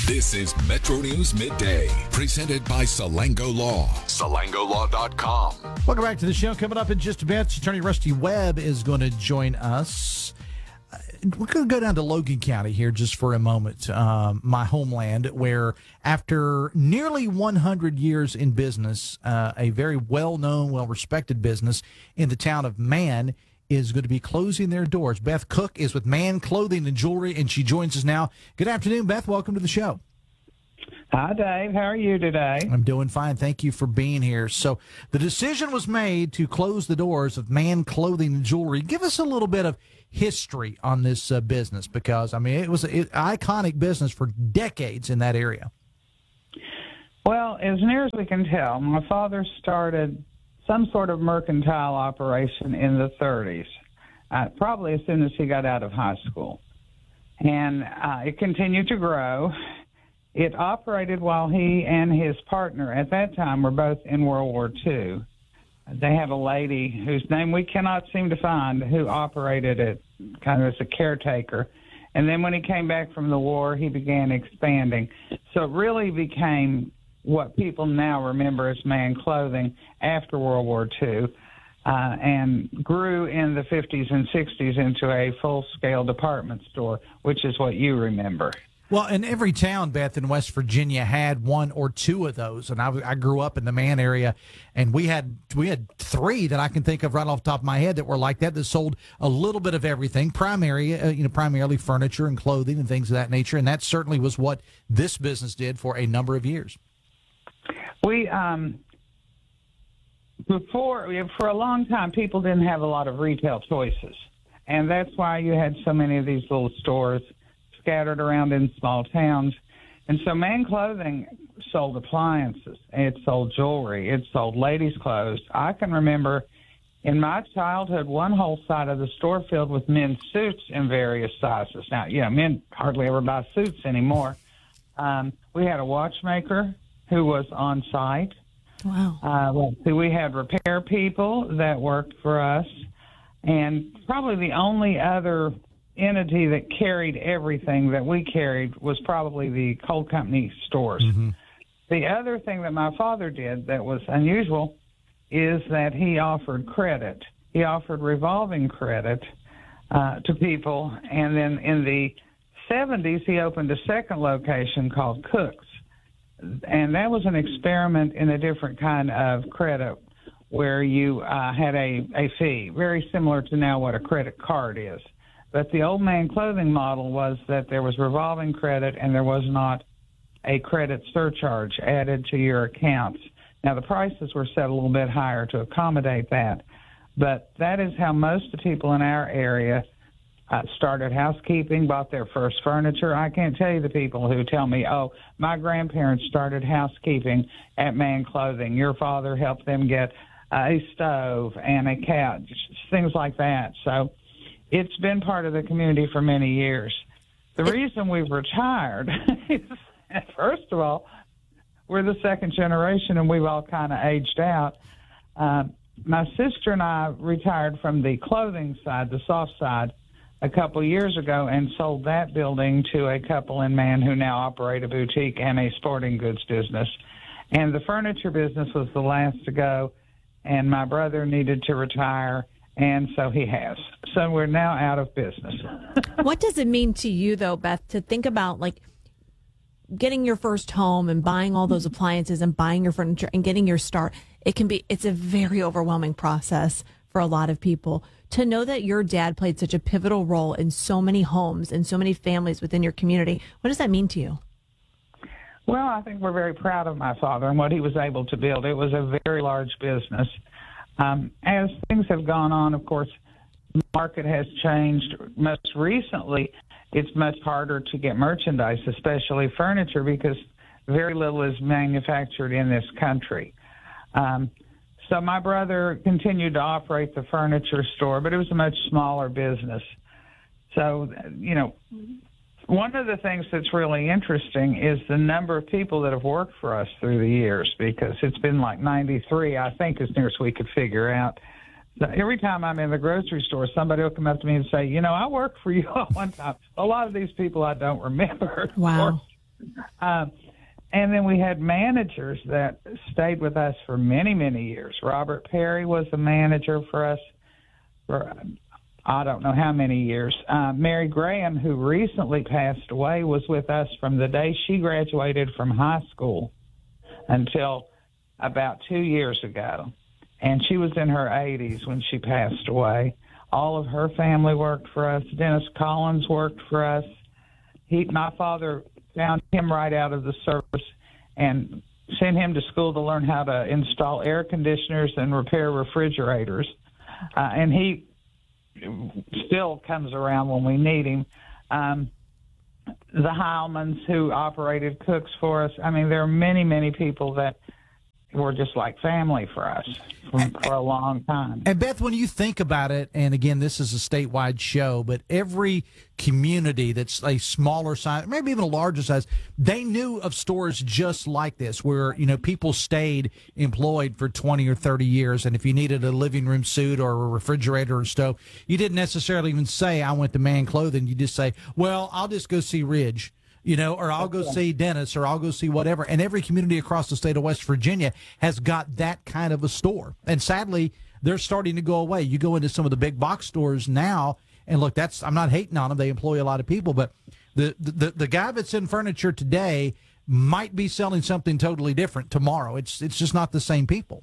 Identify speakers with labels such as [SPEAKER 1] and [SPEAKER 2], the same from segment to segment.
[SPEAKER 1] This is Metro News Midday, presented by Salango Law. SalangoLaw.com.
[SPEAKER 2] Welcome back to the show. Coming up in just a bit, Attorney Rusty Webb is going to join us. We're going to go down to Logan County here just for a moment, my homeland, where after nearly 100 years in business, a very well-known, well-respected business in the town of Man is going to be closing their doors. Beth Cook is with Man Clothing and Jewelry, and she joins us now. Good afternoon, Beth. Welcome to the show.
[SPEAKER 3] Hi, Dave. How are you today?
[SPEAKER 2] I'm doing fine. Thank you for being here. So the decision was made to close the doors of Man Clothing and Jewelry. Give us a little bit of history on this business, because, I mean, it was an iconic business for decades in that area.
[SPEAKER 3] Well, as near as we can tell, my father started some sort of mercantile operation in the 30s, probably as soon as he got out of high school. And it continued to grow. It operated while he and his partner at that time were both in World War II. They had a lady whose name we cannot seem to find who operated it kind of as a caretaker. And then when he came back from the war, he began expanding. So it really became what people now remember as Man Clothing after World War II, and grew in the 50s and 60s into a full-scale department store, which is what you remember.
[SPEAKER 2] Well, and every town, Beth, in West Virginia had one or two of those. And I grew up in the Man area, and we had three that I can think of right off the top of my head that were like that sold a little bit of everything, primarily furniture and clothing and things of that nature. And that certainly was what this business did for a number of years.
[SPEAKER 3] We for a long time, people didn't have a lot of retail choices, and that's why you had so many of these little stores scattered around in small towns. And so Man Clothing sold appliances, it sold jewelry, it sold ladies' clothes. I can remember in my childhood one whole side of the store filled with men's suits in various sizes. Now, men hardly ever buy suits anymore. We had a watchmaker who was on site.
[SPEAKER 4] Wow.
[SPEAKER 3] We had repair people that worked for us, and probably the only other entity that carried everything that we carried was probably the coal company stores. Mm-hmm. The other thing that my father did that was unusual is that he offered credit. He offered revolving credit to people, and then in the 70s he opened a second location called Cook's. And that was an experiment in a different kind of credit where you had a fee, very similar to now what a credit card is. But the old Man Clothing model was that there was revolving credit and there was not a credit surcharge added to your accounts. Now, the prices were set a little bit higher to accommodate that. But that is how most of the people in our area started housekeeping, bought their first furniture. I can't tell you the people who tell me, oh, my grandparents started housekeeping at Man Clothing. Your father helped them get a stove and a couch, things like that. So it's been part of the community for many years. The reason we've retired is, first of all, we're the second generation and we've all kind of aged out. My sister and I retired from the clothing side, the soft side, a couple years ago and sold that building to a couple in Man who now operate a boutique and a sporting goods business. And the furniture business was the last to go, and my brother needed to retire, and so he has. So we're now out of business.
[SPEAKER 4] What does it mean to you, though, Beth, to think about, like, getting your first home and buying all those appliances and buying your furniture and getting your start? It's a very overwhelming process for a lot of people. To know that your dad played such a pivotal role in so many homes and so many families within your community, what does that mean to you?
[SPEAKER 3] Well, I think we're very proud of my father and what he was able to build. It was a very large business. As things have gone on, of course, the market has changed. Most recently, it's much harder to get merchandise, especially furniture, because very little is manufactured in this country. So my brother continued to operate the furniture store, but it was a much smaller business. So, one of the things that's really interesting is the number of people that have worked for us through the years, because it's been like 93, I think, as near as we could figure out. So every time I'm in the grocery store, somebody will come up to me and say, I worked for you all one time. A lot of these people I don't remember.
[SPEAKER 4] Wow.
[SPEAKER 3] And then we had managers that stayed with us for many, many years. Robert Perry was a manager for us for I don't know how many years. Mary Graham, who recently passed away, was with us from the day she graduated from high school until about 2 years ago. And she was in her 80s when she passed away. All of her family worked for us. Dennis Collins worked for us. My father found him right out of the service and sent him to school to learn how to install air conditioners and repair refrigerators. And he still comes around when we need him. The Heilmans, who operated Cooks for us. I mean, there are many, many people that were just like family for us for a long time.
[SPEAKER 2] And Beth, when you think about it, and again, this is a statewide show, but every community that's a smaller size, maybe even a larger size, they knew of stores just like this, where, you know, people stayed employed for 20 or 30 years. And if you needed a living room suit or a refrigerator or stove, you didn't necessarily even say, I went to Man Clothing. You just say, well, I'll just go see Ridge, you know, or I'll go see Dennis, or I'll go see whatever. And every community across the state of West Virginia has got that kind of a store. And sadly, they're starting to go away. You go into some of the big box stores now, and look, I'm not hating on them. They employ a lot of people, but the guy that's in furniture today might be selling something totally different tomorrow. It's just not the same people.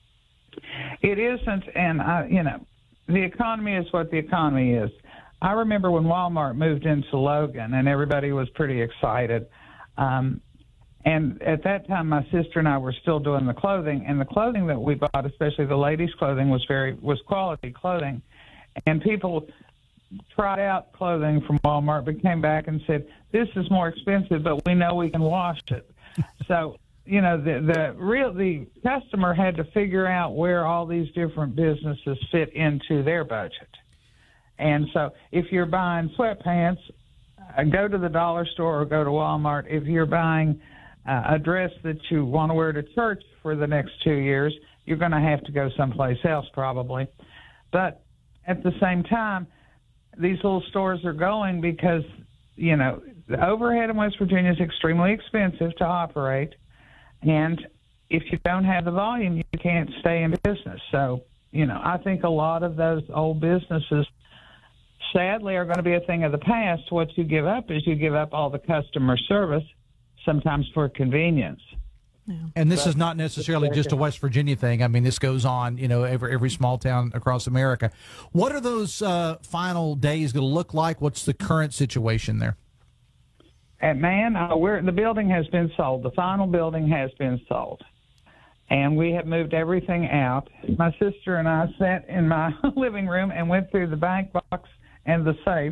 [SPEAKER 3] It isn't, and you know, the economy is what the economy is. I remember when Walmart moved into Logan, and everybody was pretty excited. And at that time, my sister and I were still doing the clothing, and the clothing that we bought, especially the ladies' clothing, was quality clothing. And people tried out clothing from Walmart, but came back and said, "This is more expensive, but we know we can wash it." So, you know, the customer had to figure out where all these different businesses fit into their budget. And so if you're buying sweatpants, go to the dollar store or go to Walmart. If you're buying a dress that you want to wear to church for the next 2 years, you're going to have to go someplace else probably. But at the same time, these little stores are going because, you know, the overhead in West Virginia is extremely expensive to operate. And if you don't have the volume, you can't stay in business. So, you know, I think a lot of those old businesses sadly are going to be a thing of the past. What you give up is you give up all the customer service, sometimes for convenience.
[SPEAKER 2] Yeah. And this is not necessarily just a West Virginia thing. I mean, this goes on, you know, every small town across America. What are those final days going to look like? What's the current situation there?
[SPEAKER 3] At Man, the building has been sold. The final building has been sold. And we have moved everything out. My sister and I sat in my living room and went through the bank box and the safe.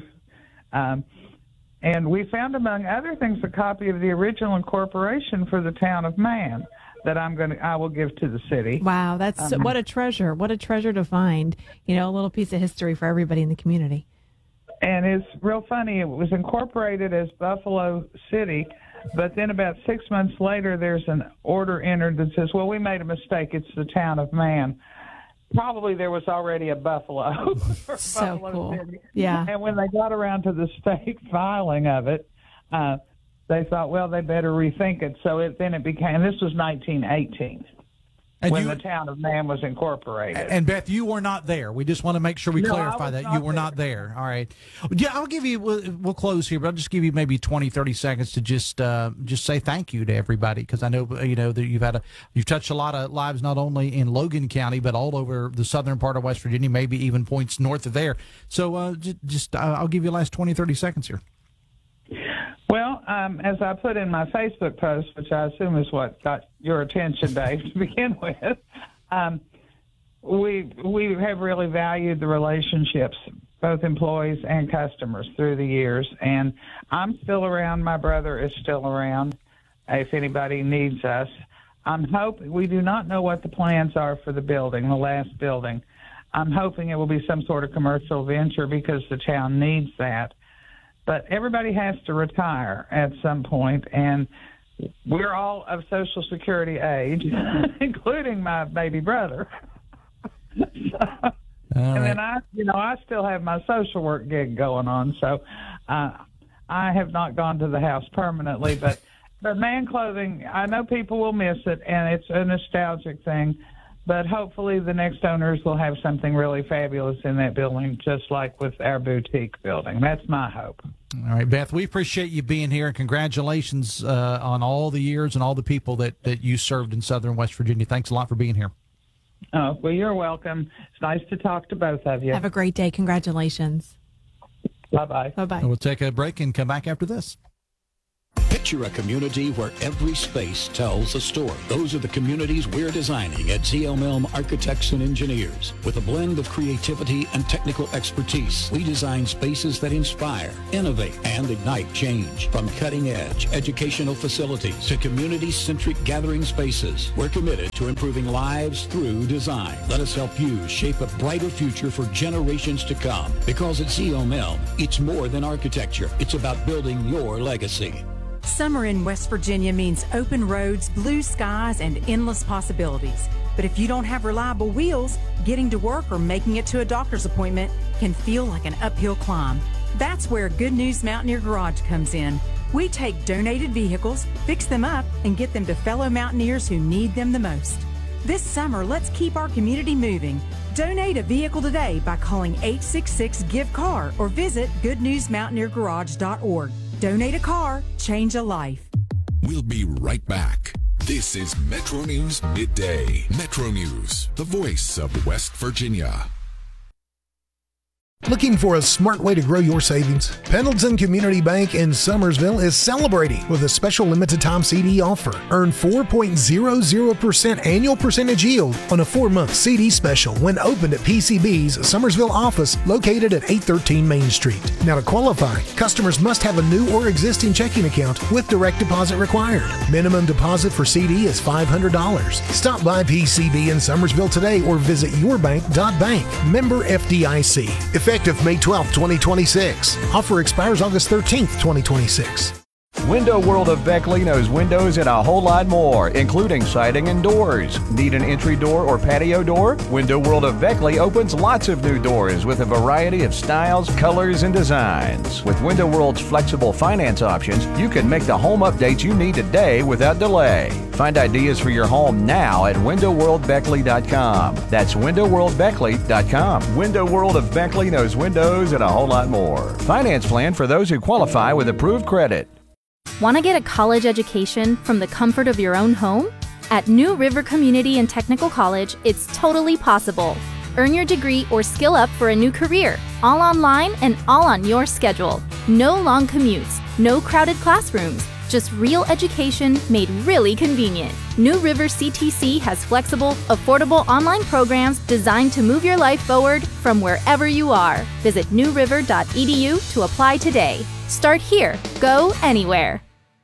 [SPEAKER 3] And we found, among other things, a copy of the original incorporation for the town of Man that I will give to the city.
[SPEAKER 4] Wow, that's what a treasure! What a treasure to find! You know, a little piece of history for everybody in the community.
[SPEAKER 3] And it's real funny. It was incorporated as Buffalo City, but then about 6 months later, there's an order entered that says, "Well, we made a mistake. It's the town of Man." Probably there was already a Buffalo.
[SPEAKER 4] So
[SPEAKER 3] Buffalo
[SPEAKER 4] cool.
[SPEAKER 3] City.
[SPEAKER 4] Yeah.
[SPEAKER 3] And when they got around to the state filing of it, they thought, well, they better rethink it. So then it became, this was 1918. And when the town of Man was incorporated.
[SPEAKER 2] And Beth, you were not there. We just want to make sure we clarify that you were not there. All right. Yeah, I'll give you, we'll close here, but I'll just give you maybe 20, 30 seconds to just say thank you to everybody, because I know, you know, that you've touched a lot of lives, not only in Logan County, but all over the southern part of West Virginia, maybe even points north of there. So I'll give you the last 20, 30 seconds here.
[SPEAKER 3] Well, as I put in my Facebook post, which I assume is what got your attention, Dave, to begin with, we have really valued the relationships, both employees and customers, through the years. And I'm still around. My brother is still around if anybody needs us. We do not know what the plans are for the building, the last building. I'm hoping it will be some sort of commercial venture because the town needs that. But everybody has to retire at some point, and we're all of Social Security age, including my baby brother. And then I still have my social work gig going on. So I have not gone to the house permanently, but man clothing, I know people will miss it, and it's a nostalgic thing. But hopefully the next owners will have something really fabulous in that building, just like with our boutique building. That's my hope.
[SPEAKER 2] All right, Beth, we appreciate you being here, and congratulations on all the years and all the people that you served in Southern West Virginia. Thanks a lot for being here.
[SPEAKER 3] Oh, well, you're welcome. It's nice to talk to both of you.
[SPEAKER 4] Have a great day. Congratulations.
[SPEAKER 3] Bye-bye.
[SPEAKER 4] Bye-bye.
[SPEAKER 2] We'll take a break and come back after this.
[SPEAKER 5] Picture a community where every space tells a story. Those are the communities we're designing at ZLM Architects and Engineers. With a blend of creativity and technical expertise, we design spaces that inspire, innovate, and ignite change. From cutting-edge educational facilities to community-centric gathering spaces, we're committed to improving lives through design. Let us help you shape a brighter future for generations to come. Because at ZLM, it's more than architecture. It's about building your legacy.
[SPEAKER 6] Summer in West Virginia means open roads, blue skies, and endless possibilities. But if you don't have reliable wheels, getting to work or making it to a doctor's appointment can feel like an uphill climb. That's where Good News Mountaineer Garage comes in. We take donated vehicles, fix them up, and get them to fellow mountaineers who need them the most. This summer, let's keep our community moving. Donate a vehicle today by calling 866-GIVE-CAR or visit goodnewsmountaineergarage.org. Donate a car, change a life.
[SPEAKER 1] We'll be right back. This is Metro News Midday. Metro News, the voice of West Virginia.
[SPEAKER 7] Looking for a smart way to grow your savings? Pendleton Community Bank in Summersville is celebrating with a special limited-time CD offer. Earn 4.00% annual percentage yield on a 4-month CD special when opened at PCB's Summersville office located at 813 Main Street. Now, to qualify, customers must have a new or existing checking account with direct deposit required. Minimum deposit for CD is $500. Stop by PCB in Summersville today or visit yourbank.bank. Member FDIC. Effective May 12, 2026. Offer expires August 13th, 2026.
[SPEAKER 8] Window World of Beckley knows windows and a whole lot more, including siding and doors. Need an entry door or patio door? Window World of Beckley opens lots of new doors with a variety of styles, colors, and designs. With Window World's flexible finance options, you can make the home updates you need today without delay. Find ideas for your home now at windowworldbeckley.com. That's windowworldbeckley.com. Window World of Beckley knows windows and a whole lot more. Finance plan for those who qualify with approved credit.
[SPEAKER 9] Want to get a college education from the comfort of your own home? At New River Community and Technical College, it's totally possible. Earn your degree or skill up for a new career, all online and all on your schedule. No long commutes, no crowded classrooms, just real education made really convenient. New River CTC has flexible, affordable online programs designed to move your life forward from wherever you are. Visit newriver.edu to apply today. Start here, go anywhere.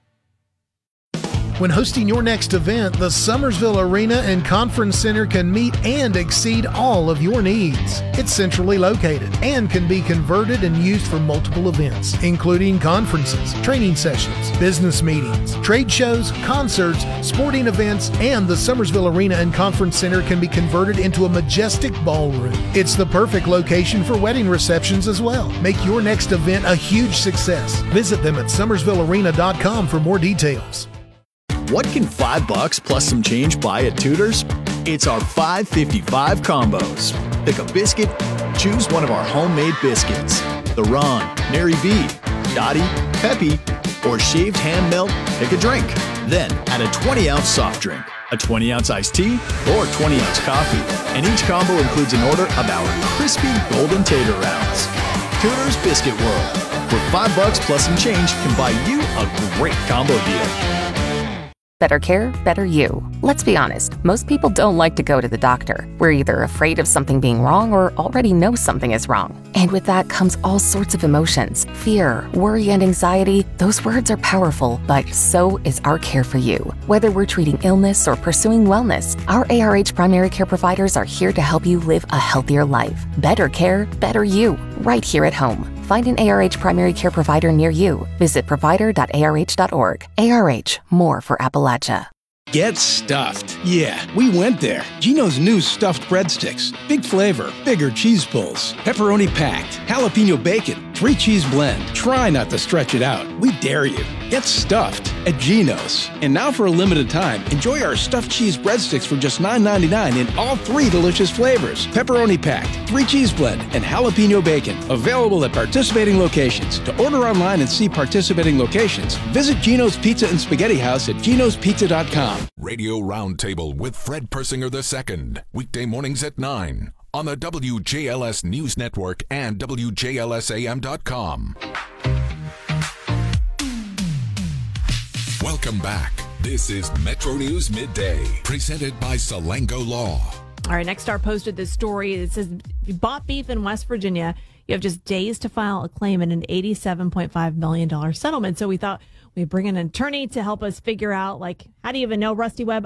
[SPEAKER 7] When hosting your next event, the Summersville Arena and Conference Center can meet and exceed all of your needs. It's centrally located and can be converted and used for multiple events, including conferences, training sessions, business meetings, trade shows, concerts, sporting events, and the Summersville Arena and Conference Center can be converted into a majestic ballroom. It's the perfect location for wedding receptions as well. Make your next event a huge success. Visit them at summersvillearena.com for more details.
[SPEAKER 10] What can $5 plus some change buy at Tudor's? It's our $5.55 combos. Pick a biscuit, choose one of our homemade biscuits. The Ron, Nary B, Dottie, Peppy, or shaved ham melt, pick a drink. Then add a 20-ounce soft drink, a 20-ounce iced tea, or 20-ounce coffee. And each combo includes an order of our crispy golden tater rounds. Tudor's Biscuit World, where $5 plus some change can buy you a great combo deal.
[SPEAKER 11] Better care, better you. Let's be honest, most people don't like to go to the doctor. We're either afraid of something being wrong or already know something is wrong. And with that comes all sorts of emotions. Fear, worry, and anxiety. Those words are powerful, but so is our care for you. Whether we're treating illness or pursuing wellness, our ARH primary care providers are here to help you live a healthier life. Better care, better you. Right here at home. Find an ARH primary care provider near you. Visit provider.arh.org. ARH, more for Appalachia.
[SPEAKER 12] Get stuffed. Yeah, we went there. Geno's new stuffed breadsticks. Big flavor, bigger cheese pulls, pepperoni packed, jalapeno bacon, 3-cheese blend. Try not to stretch it out. We dare you. Get stuffed at Geno's. And now for a limited time, enjoy our stuffed cheese breadsticks for just $9.99 in all 3 delicious flavors. Pepperoni packed, 3-cheese blend, and jalapeno bacon. Available at participating locations. To order online and see participating locations, visit Geno's Pizza and Spaghetti House at genospizza.com.
[SPEAKER 1] Radio Roundtable with Fred Persinger II. Weekday mornings at 9 on the WJLS News Network and WJLSAM.com. Welcome back. This is Metro News Midday, presented by Salango Law.
[SPEAKER 4] All right, Next Star posted this story. It says, if you bought beef in West Virginia, you have just days to file a claim in an $87.5 million settlement. So we thought we'd bring in an attorney to help us figure out, like, how do you even know, Rusty Webb?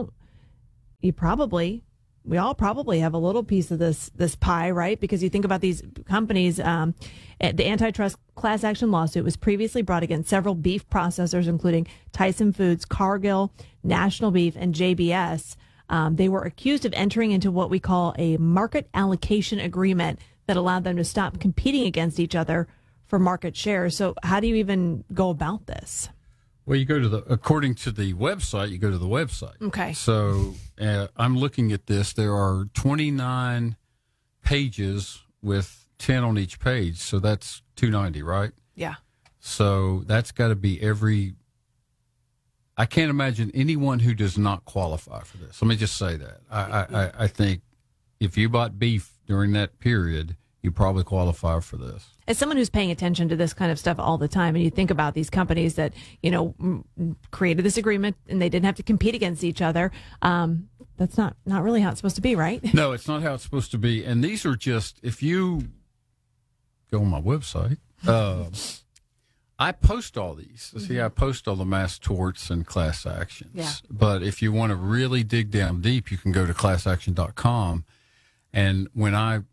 [SPEAKER 4] We all probably have a little piece of this pie, right? Because you think about these companies, the antitrust class action lawsuit was previously brought against several beef processors, including Tyson Foods, Cargill, National Beef, and JBS. They were accused of entering into what we call a market allocation agreement that allowed them to stop competing against each other for market share. So how do you even go about this?
[SPEAKER 13] Well, you go to according to the website, you go to the website.
[SPEAKER 4] Okay.
[SPEAKER 13] So I'm looking at this. There are 29 pages with 10 on each page. So that's 290, right?
[SPEAKER 4] Yeah.
[SPEAKER 13] So that's got to be I can't imagine anyone who does not qualify for this. Let me just say that. I think if you bought beef during that period, you probably qualify for this.
[SPEAKER 4] As someone who's paying attention to this kind of stuff all the time, and you think about these companies that, created this agreement and they didn't have to compete against each other, that's not really how it's supposed to be, right?
[SPEAKER 13] No, it's not how it's supposed to be. And these are just, if you go on my website, I post all these. See, I post all the mass torts and class actions.
[SPEAKER 4] Yeah.
[SPEAKER 13] But if you want to really dig down deep, you can go to classaction.com. And when I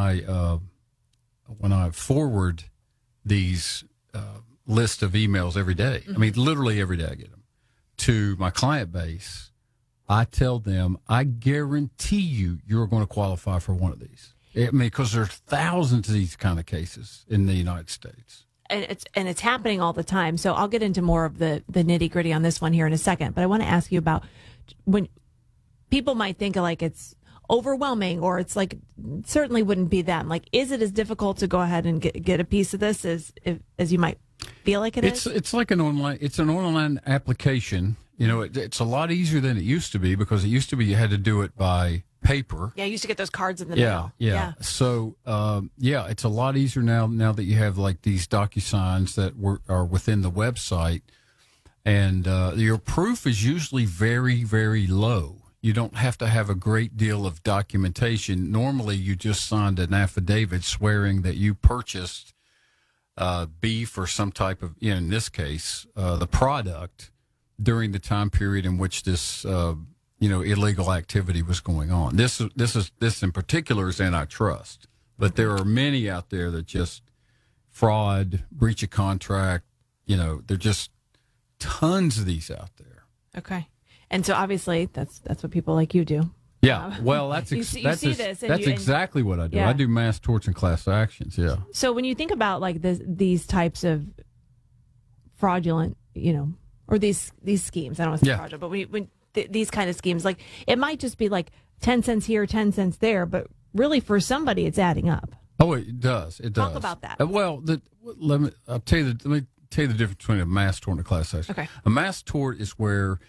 [SPEAKER 13] forward these list of emails every day, I mean, literally every day I get them, to my client base, I tell them, I guarantee you're going to qualify for one of these. I mean, because there's thousands of these kind of cases in the United States.
[SPEAKER 4] And it's happening all the time. So I'll get into more of the nitty gritty on this one here in a second. But I want to ask you about when people might think like it's overwhelming, or it's like, certainly wouldn't be them. Like, is it as difficult to go ahead and get a piece of this as you might feel like it is?
[SPEAKER 13] It's like an online application. It's a lot easier than it used to be, because it used to be you had to do it by paper.
[SPEAKER 4] Yeah, I used to get those cards in the mail.
[SPEAKER 13] Yeah. So, it's a lot easier now that you have like these DocuSigns that are within the website, and your proof is usually very, very low. You don't have to have a great deal of documentation. Normally, you just signed an affidavit swearing that you purchased beef or some type of, in this case, the product during the time period in which this, illegal activity was going on. This in particular is antitrust, but there are many out there that just fraud, breach of contract. There are just tons of these out there.
[SPEAKER 4] Okay. And so obviously that's what people like you do.
[SPEAKER 13] Yeah. Well, that's exactly what I do.
[SPEAKER 4] Yeah.
[SPEAKER 13] I do mass torts and class actions. Yeah.
[SPEAKER 4] So when you think about like these types of fraudulent, or these schemes, I don't want to say fraudulent, but when these kind of schemes, like it might just be like 10 cents here, 10 cents there, but really for somebody it's adding up.
[SPEAKER 13] Oh, it does. It does.
[SPEAKER 4] Talk about that.
[SPEAKER 13] Let me tell you the difference between a mass tort and a class action.
[SPEAKER 4] Okay.
[SPEAKER 13] A mass tort is where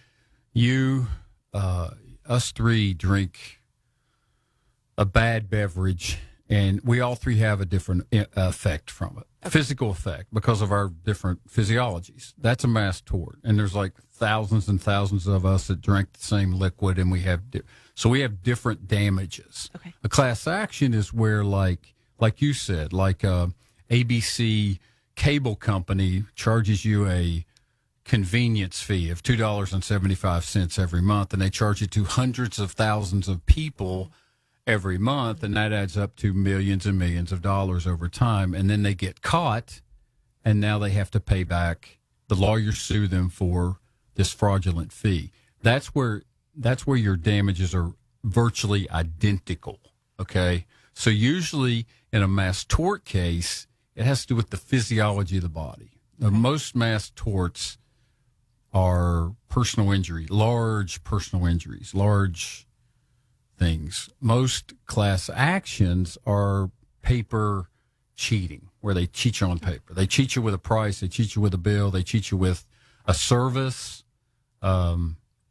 [SPEAKER 13] us three drink a bad beverage, and we all three have a different effect from it. Okay. Physical effect, because of our different physiologies. That's a mass tort. And there's like thousands and thousands of us that drink the same liquid, and we have different damages.
[SPEAKER 4] Okay.
[SPEAKER 13] A class action is where, like you said, like ABC cable company charges you a convenience fee of $2.75 every month, and they charge it to hundreds of thousands of people every month, and that adds up to millions and millions of dollars over time. And then they get caught, and now they have to pay back. The lawyers sue them for this fraudulent fee. that's where your damages are virtually identical. Okay, so usually in a mass tort case, it has to do with the physiology of the body. Most mass torts are personal injury, large personal injuries, large things. Most class actions are paper cheating, where they cheat you on paper. They cheat you with a price, they cheat you with a bill, they cheat you with a service. I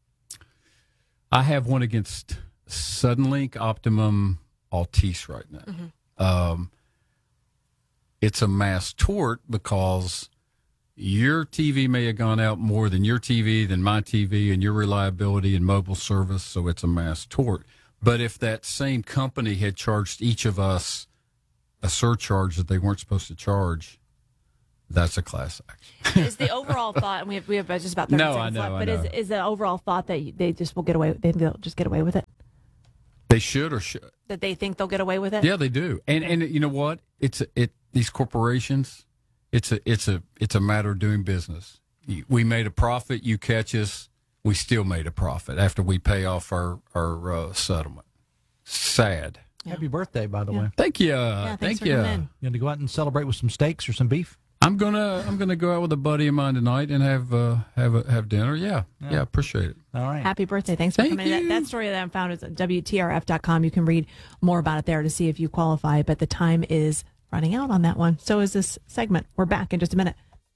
[SPEAKER 13] have one against Suddenlink, Optimum, Altice right now. It's a mass tort because your TV may have gone out more than your TV, than my TV, and your reliability and mobile service, so it's a mass tort. But if that same company had charged each of us a surcharge that they weren't supposed to charge, that's a class action.
[SPEAKER 4] Is the overall thought, and we have just about 30 seconds left, but is the overall thought that they just will get away, they'll just get away with it?
[SPEAKER 13] They should or should.
[SPEAKER 4] That they think they'll get away with it?
[SPEAKER 13] Yeah, they do. And you know what? These corporations, it's a matter of doing business. We made a profit, you catch us, we still made a profit after we pay off our settlement. Sad.
[SPEAKER 2] Yeah. Happy birthday, by the way.
[SPEAKER 13] Thank you.
[SPEAKER 4] Thank
[SPEAKER 13] you.
[SPEAKER 2] You going to go out and celebrate with some steaks or some beef?
[SPEAKER 13] I'm gonna go out with a buddy of mine tonight and have dinner. Yeah, appreciate it.
[SPEAKER 2] All right.
[SPEAKER 4] Happy birthday. Thanks for coming in. That story that I found is at WTRF.com. You can read more about it there to see if you qualify, but the time is running out on that one. So is this segment. We're back in just a minute.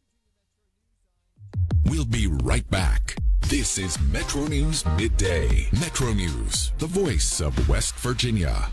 [SPEAKER 1] We'll be right back. This is Metro News Midday. Metro News, the voice of West Virginia.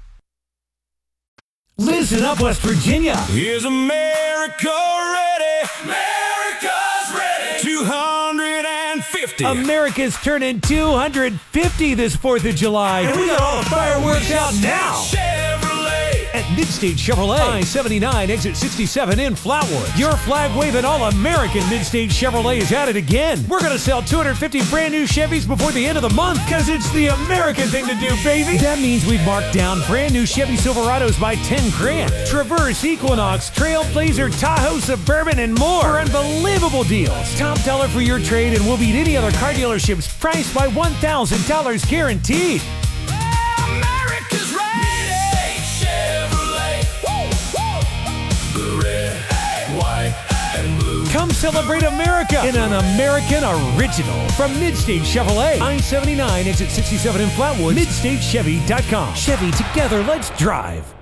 [SPEAKER 14] Listen up, West Virginia.
[SPEAKER 15] Is America ready? America's ready. 250.
[SPEAKER 14] America's turning 250 this 4th of July. And we got all the fireworks out now. At Midstate Chevrolet, I-79, exit 67 in Flatwood. Your flag-waving all-American Midstate Chevrolet is at it again. We're going to sell 250 brand-new Chevys before the end of the month because it's the American thing to do, baby. That means we've marked down brand-new Chevy Silverados by $10,000. Traverse, Equinox, Trailblazer, Tahoe, Suburban, and more for unbelievable deals. Top dollar for your trade, and we'll beat any other car dealerships priced by $1,000 guaranteed.
[SPEAKER 15] America's ready.
[SPEAKER 14] Come celebrate America in an American original from Midstate Chevrolet. I-79, exit 67 in Flatwood. MidstateChevy.com. Chevy, together, let's drive.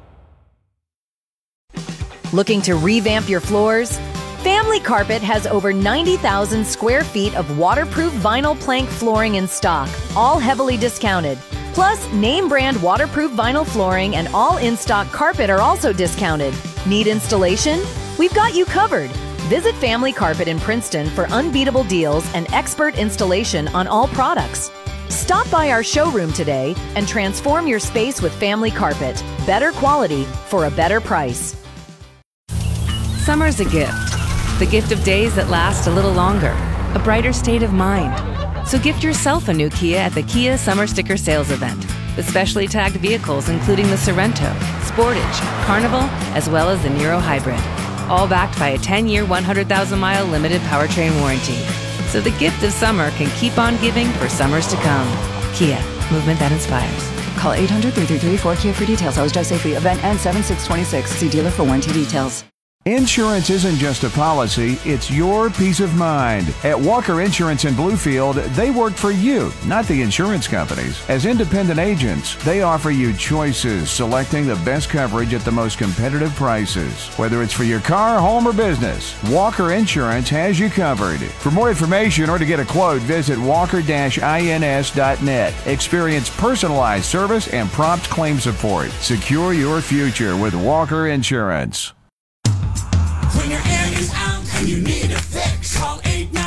[SPEAKER 16] Looking to revamp your floors? Family Carpet has over 90,000 square feet of waterproof vinyl plank flooring in stock, all heavily discounted. Plus, name brand waterproof vinyl flooring and all in-stock carpet are also discounted. Need installation? We've got you covered. Visit Family Carpet in Princeton for unbeatable deals and expert installation on all products. Stop by our showroom today and transform your space with Family Carpet. Better quality for a better price.
[SPEAKER 17] Summer's a gift. The gift of days that last a little longer. A brighter state of mind. So gift yourself a new Kia at the Kia Summer Sticker Sales Event. With specially tagged vehicles including the Sorrento, Sportage, Carnival, as well as the Niro Hybrid. All backed by a 10-year, 100,000-mile limited powertrain warranty. So the gift of summer can keep on giving for summers to come. Kia, movement that inspires.
[SPEAKER 18] Call 800-333-4KIA for details. Always drive safely. Event ends 7/6/26. See dealer for warranty details.
[SPEAKER 8] Insurance isn't just a policy, it's your peace of mind. At Walker Insurance in Bluefield, they work for you, not the insurance companies. As independent agents, they offer you choices, selecting the best coverage at the most competitive prices. Whether it's for your car, home, or business, Walker Insurance has you covered. For more information or to get a quote, visit walker-ins.net. Experience personalized service and prompt claim support. Secure your future with Walker Insurance.
[SPEAKER 15] When your air is out and you need a fix, call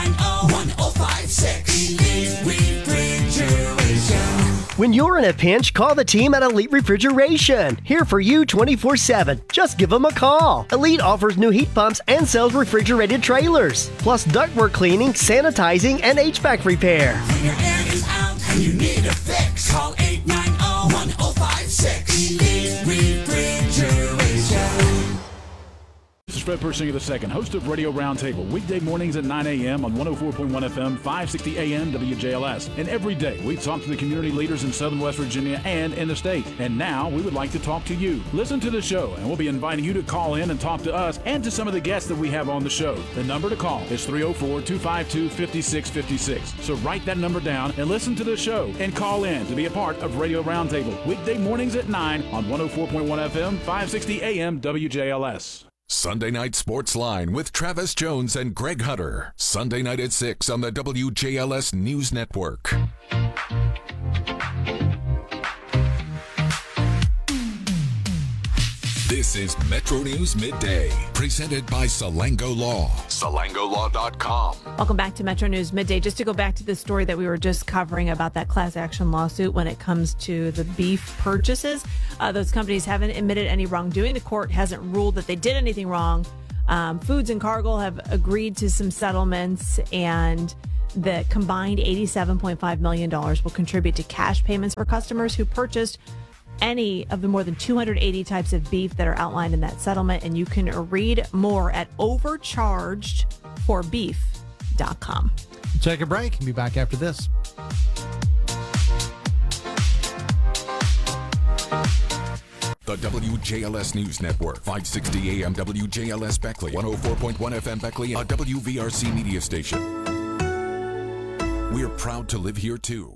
[SPEAKER 15] 890-1056. Elite Refrigeration.
[SPEAKER 19] When you're in a pinch, call the team at Elite Refrigeration. Here for you 24/7. Just give them a call. Elite offers new heat pumps and sells refrigerated trailers, plus ductwork cleaning, sanitizing, and HVAC repair.
[SPEAKER 15] When your air is out and you need a fix, call 890-1056. Elite Refrigeration.
[SPEAKER 20] This is Fred Persinger II, host of Radio Roundtable, weekday mornings at 9 a.m. on 104.1 FM, 560 AM WJLS. And every day, we talk to the community leaders in Southern West Virginia and in the state. And now, we would like to talk to you. Listen to the show, and we'll be inviting you to call in and talk to us and to some of the guests that we have on the show. The number to call is 304-252-5656. So write that number down and listen to the show and call in to be a part of Radio Roundtable, weekday mornings at 9 on 104.1 FM, 560 AM WJLS.
[SPEAKER 1] Sunday Night Sports Line with Travis Jones and Greg Hutter. Sunday night at 6 on the WJLS News Network. This is Metro News Midday, presented by Salango Law. SalangoLaw.com.
[SPEAKER 4] Welcome back to Metro News Midday. Just to go back to the story that we were just covering about that class action lawsuit when it comes to the beef purchases. Those companies haven't admitted any wrongdoing. The court hasn't ruled that they did anything wrong. Foods and Cargill have agreed to some settlements, and the combined $87.5 million will contribute to cash payments for customers who purchased any of the more than 280 types of beef that are outlined in that settlement. And you can read more at overchargedforbeef.com.
[SPEAKER 2] Take a break and be back after this.
[SPEAKER 1] The WJLS News Network, 560 AM WJLS Beckley, 104.1 FM Beckley, a WVRC media station. We're proud to live here too.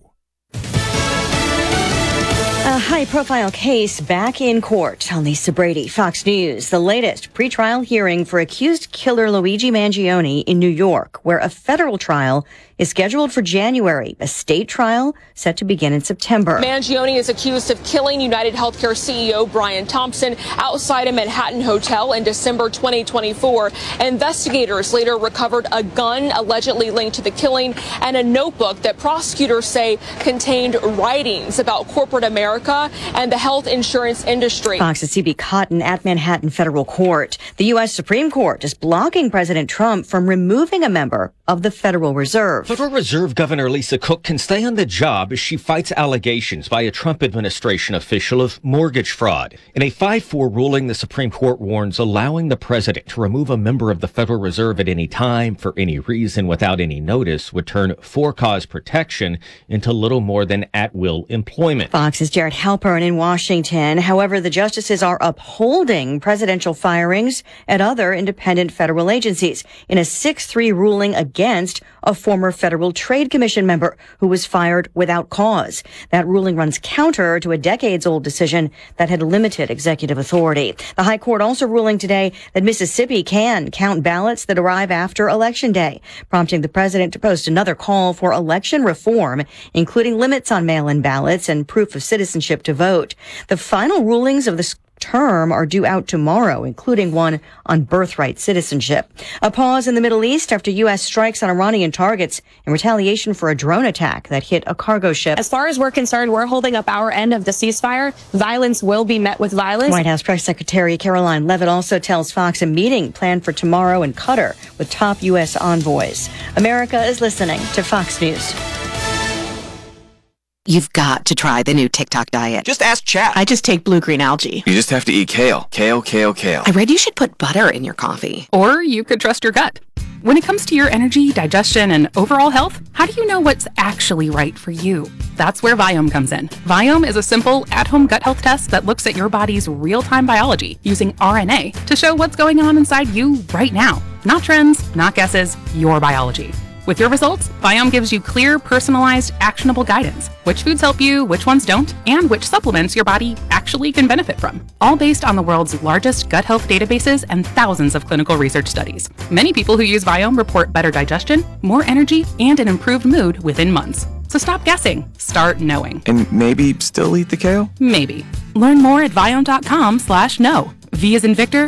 [SPEAKER 21] A high-profile case back in court on Lisa Brady, Fox News. The latest pretrial hearing for accused killer Luigi Mangione in New York, where a federal trial is scheduled for January. A state trial set to begin in September.
[SPEAKER 22] Mangione is accused of killing United Healthcare CEO Brian Thompson outside a Manhattan hotel in December 2024. Investigators later recovered a gun allegedly linked to the killing and a notebook that prosecutors say contained writings about corporate America and the health insurance industry.
[SPEAKER 21] Fox's C.B. Cotton at Manhattan Federal Court. The U.S. Supreme Court is blocking President Trump from removing a member of the Federal Reserve.
[SPEAKER 23] Federal Reserve Governor Lisa Cook can stay on the job as she fights allegations by a Trump administration official of mortgage fraud. In a 5-4 ruling, the Supreme Court warns allowing the president to remove a member of the Federal Reserve at any time for any reason without any notice would turn for-cause protection into little more than at-will employment.
[SPEAKER 21] Fox's Jared Halpern in Washington. However, the justices are upholding presidential firings at other independent federal agencies in a 6-3 ruling against a former Federal Trade Commission member who was fired without cause. That ruling runs counter to a decades-old decision that had limited executive authority. The High Court also ruling today that Mississippi can count ballots that arrive after Election Day, prompting the president to post another call for election reform, including limits on mail-in ballots and proof of citizenship to vote. The final rulings of this term are due out tomorrow, including one on birthright citizenship. A pause in the Middle East after U.S. strikes on Iranian targets in retaliation for a drone attack that hit a cargo ship.
[SPEAKER 22] As far as we're concerned, we're holding up our end of the ceasefire. Violence will be met with violence.
[SPEAKER 21] White House Press Secretary Caroline Leavitt also tells Fox a meeting planned for tomorrow in Qatar with top U.S. envoys. America is listening to Fox News.
[SPEAKER 24] You've got to try the new TikTok diet.
[SPEAKER 25] Just ask chat.
[SPEAKER 24] I just take blue-green algae.
[SPEAKER 25] You just have to eat kale. Kale, kale, kale.
[SPEAKER 24] I read you should put butter in your coffee.
[SPEAKER 26] Or you could trust your gut. When it comes to your energy, digestion, and overall health, how do you know what's actually right for you? That's where Viome comes in. Viome is a simple, at-home gut health test that looks at your body's real-time biology using RNA to show what's going on inside you right now. Not trends, not guesses, your biology. With your results, Viome gives you clear, personalized, actionable guidance. Which foods help you, which ones don't, and which supplements your body actually can benefit from. All based on the world's largest gut health databases and thousands of clinical research studies. Many people who use Viome report better digestion, more energy, and an improved mood within months. So stop guessing. Start knowing.
[SPEAKER 25] And maybe still eat the kale?
[SPEAKER 26] Maybe. Learn more at Viome.com/know. V as in Victor,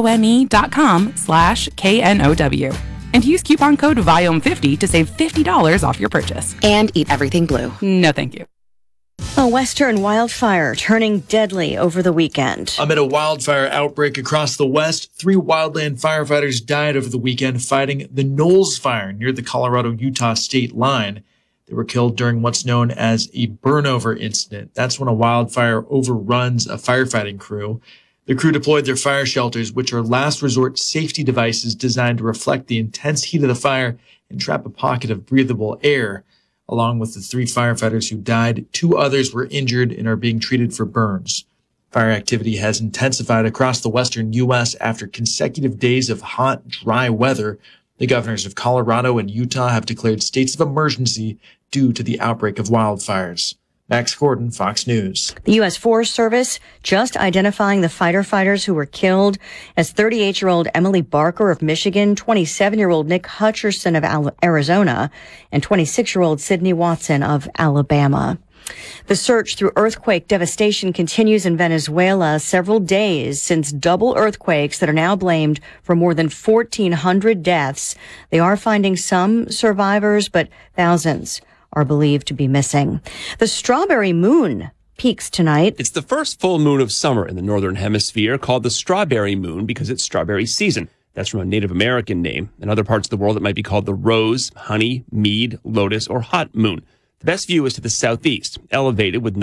[SPEAKER 26] IOME.com/KNOW. And use coupon code VIOME50 to save $50 off your purchase.
[SPEAKER 24] And eat everything blue.
[SPEAKER 26] No, thank you.
[SPEAKER 21] A western wildfire turning deadly over the weekend.
[SPEAKER 27] Amid a wildfire outbreak across the west, 3 wildland firefighters died over the weekend fighting the Knowles Fire near the Colorado-Utah state line. They were killed during what's known as a burnover incident. That's when a wildfire overruns a firefighting crew. The crew deployed their fire shelters, which are last resort safety devices designed to reflect the intense heat of the fire and trap a pocket of breathable air. Along with the 3 firefighters who died, 2 others were injured and are being treated for burns. Fire activity has intensified across the western U.S. after consecutive days of hot, dry weather. The governors of Colorado and Utah have declared states of emergency due to the outbreak of wildfires. Max Gordon, Fox News.
[SPEAKER 21] The U.S. Forest Service just identifying the fighter fighters who were killed as 38-year-old Emily Barker of Michigan, 27-year-old Nick Hutcherson of Arizona, and 26-year-old Sydney Watson of Alabama. The search through earthquake devastation continues in Venezuela several days since double earthquakes that are now blamed for more than 1,400 deaths. They are finding some survivors, but thousands are believed to be missing. The strawberry moon peaks tonight.
[SPEAKER 3] It's the first full moon of summer in the northern hemisphere, called the strawberry moon because it's strawberry season. That's from a Native American name. In other parts of the world, it might be called the rose, honey, mead, lotus, or hot moon. The best view is to the southeast, elevated with